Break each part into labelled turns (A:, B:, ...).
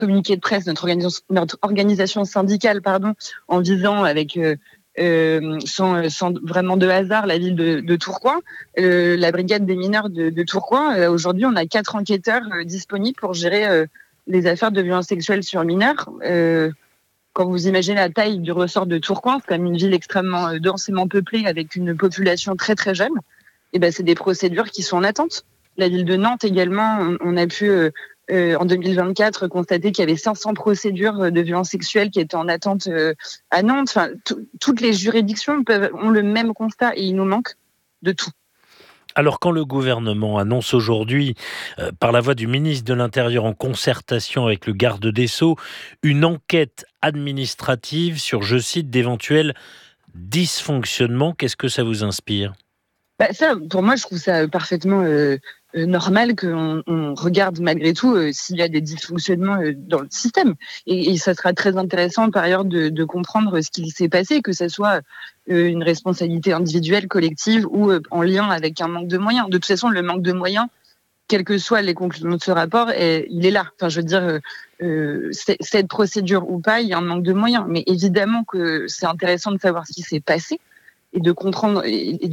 A: communiqué de presse, notre organisation syndicale, en visant avec sans vraiment de hasard la ville de Tourcoing, la brigade des mineurs de Tourcoing. Aujourd'hui, on a 4 enquêteurs disponibles pour gérer les affaires de violences sexuelles sur mineurs. Quand vous imaginez la taille du ressort de Tourcoing, c'est quand même une ville extrêmement densément peuplée avec une population très très jeune. Et ben, c'est des procédures qui sont en attente. La ville de Nantes également, on a pu en 2024 constater qu'il y avait 500 procédures de violences sexuelles qui étaient en attente à Nantes. Enfin, toutes les juridictions ont le même constat et il nous manque de tout.
B: Alors quand le gouvernement annonce aujourd'hui, par la voix du ministre de l'Intérieur en concertation avec le garde des Sceaux, une enquête administrative sur, je cite, d'éventuels dysfonctionnements, qu'est-ce que ça vous inspire ?
A: Ça, pour moi, je trouve ça parfaitement normal qu'on regarde malgré tout s'il y a des dysfonctionnements dans le système. Et ça sera très intéressant par ailleurs de comprendre ce qu'il s'est passé, que ce soit une responsabilité individuelle, collective ou en lien avec un manque de moyens. De toute façon, le manque de moyens, quelles que soient les conclusions de ce rapport, il est là. Enfin, je veux dire, cette procédure ou pas, il y a un manque de moyens. Mais évidemment que c'est intéressant de savoir ce qui s'est passé et de comprendre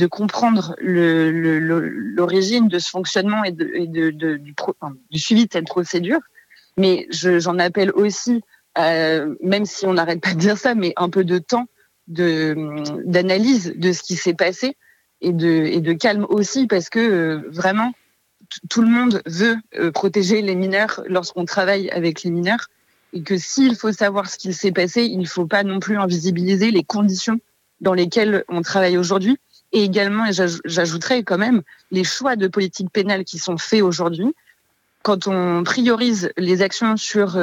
A: l'origine de ce fonctionnement et du suivi de cette procédure. Mais j'en appelle aussi, même si on n'arrête pas de dire ça, mais un peu de temps d'analyse de ce qui s'est passé et de calme aussi, parce que vraiment, tout le monde veut protéger les mineurs lorsqu'on travaille avec les mineurs, et que s'il faut savoir ce qu'il s'est passé, il ne faut pas non plus invisibiliser les conditions dans lesquelles on travaille aujourd'hui, et également, et j'ajouterais quand même, les choix de politique pénale qui sont faits aujourd'hui. Quand on priorise les actions sur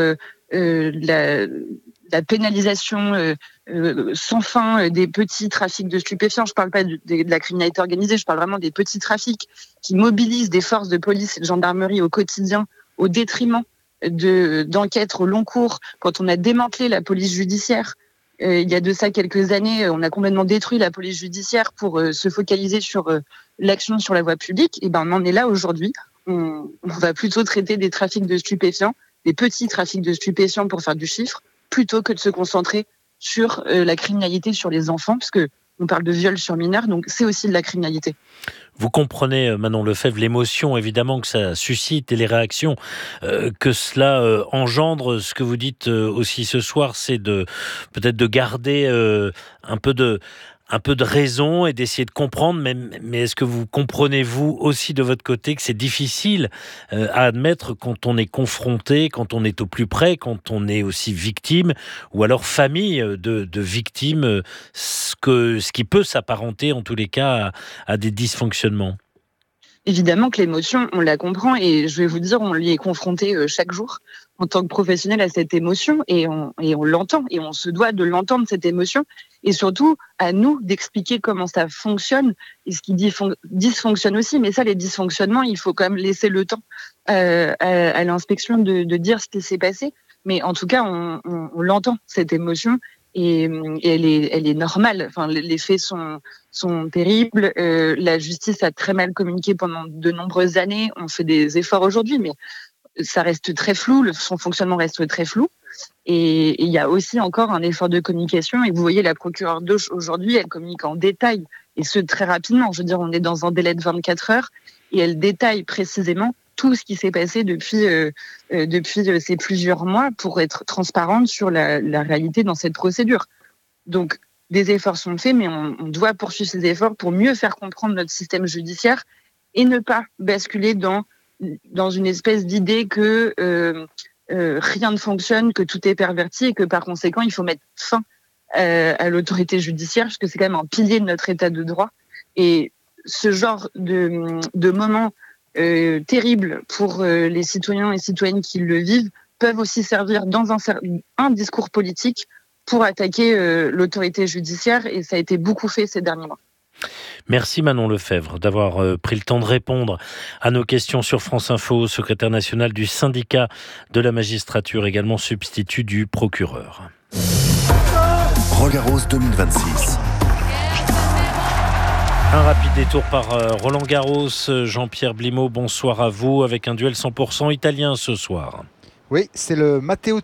A: la pénalisation sans fin des petits trafics de stupéfiants, je ne parle pas de la criminalité organisée, je parle vraiment des petits trafics qui mobilisent des forces de police et de gendarmerie au quotidien, au détriment d'enquêtes au long cours. Quand on a démantelé la police judiciaire, il y a de ça quelques années, on a complètement détruit la police judiciaire pour se focaliser sur l'action sur la voie publique. Et ben, on en est là aujourd'hui. On va plutôt traiter des trafics de stupéfiants, des petits trafics de stupéfiants pour faire du chiffre, plutôt que de se concentrer sur la criminalité sur les enfants, parce que on parle de viol sur mineurs, donc c'est aussi de la criminalité.
B: Vous comprenez, Manon Lefebvre, l'émotion évidemment que ça suscite et les réactions que cela engendre. Ce que vous dites aussi ce soir, c'est peut-être de garder un peu de raison et d'essayer de comprendre, mais est-ce que vous comprenez, vous aussi de votre côté, que c'est difficile à admettre quand on est confronté, quand on est au plus près, quand on est aussi victime, ou alors famille de victimes, ce qui peut s'apparenter en tous les cas à des dysfonctionnements?
A: Évidemment que l'émotion, on la comprend, et je vais vous dire, on y est confronté chaque jour en tant que professionnel à cette émotion, et on l'entend, et on se doit de l'entendre, cette émotion, et surtout à nous d'expliquer comment ça fonctionne et ce qui dysfonctionne aussi. Mais ça, les dysfonctionnements, il faut quand même laisser le temps à l'inspection de dire ce qui s'est passé. Mais en tout cas, on l'entend, cette émotion, et elle est normale. Enfin, les faits sont terribles. La justice a très mal communiqué pendant de nombreuses années. On fait des efforts aujourd'hui, mais ça reste très flou. Son fonctionnement reste très flou. Et il y a aussi encore un effort de communication. Et vous voyez, la procureure d'Auch, aujourd'hui, elle communique en détail, et ce, très rapidement. Je veux dire, on est dans un délai de 24 heures, et elle détaille précisément tout ce qui s'est passé depuis ces plusieurs mois pour être transparente sur la réalité dans cette procédure. Donc, des efforts sont faits, mais on doit poursuivre ces efforts pour mieux faire comprendre notre système judiciaire et ne pas basculer dans une espèce d'idée que rien ne fonctionne, que tout est perverti et que par conséquent, il faut mettre fin à l'autorité judiciaire, parce que c'est quand même un pilier de notre état de droit. Et ce genre de moments terribles pour les citoyens et citoyennes qui le vivent peuvent aussi servir dans un discours politique pour attaquer l'autorité judiciaire, et ça a été beaucoup fait ces derniers mois.
B: Merci Manon Lefebvre d'avoir pris le temps de répondre à nos questions sur France Info, secrétaire nationale du syndicat de la magistrature, également substitut du procureur.
C: Roland-Garros 2026.
B: Un rapide détour par Roland-Garros. Jean-Pierre Blimaud, bonsoir à vous, avec un duel 100% italien ce soir.
C: Oui, c'est le Matteo